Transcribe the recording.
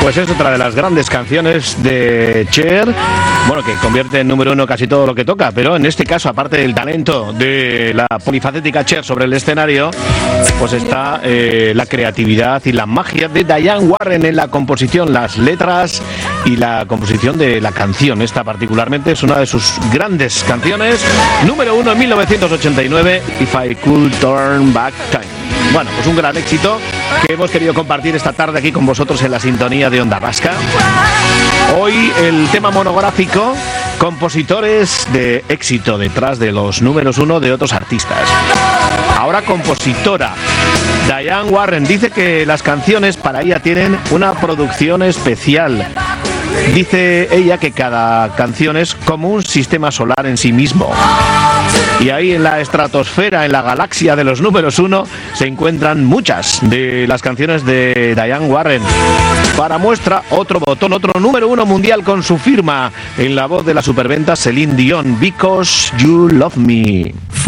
Pues es otra de las grandes canciones de Cher, bueno, que convierte en número uno casi todo lo que toca, pero en este caso, aparte del talento de la polifacética Cher sobre el escenario, pues está la creatividad y la magia de Diane Warren en la composición, las letras y la composición de la canción. Esta particularmente es una de sus grandes canciones, número uno en 1989, If I Could Turn Back Time. Bueno, pues un gran éxito que hemos querido compartir esta tarde aquí con vosotros en la sintonía de Onda Vasca. Hoy el tema monográfico, compositores de éxito detrás de los números uno de otros artistas. Ahora compositora, Diane Warren dice que las canciones para ella tienen una producción especial. Dice ella que cada canción es como un sistema solar en sí mismo. Y ahí en la estratosfera, en la galaxia de los números uno, se encuentran muchas de las canciones de Diane Warren. Para muestra, otro botón, otro número uno mundial con su firma en la voz de la superventa Celine Dion, Because You Love Me.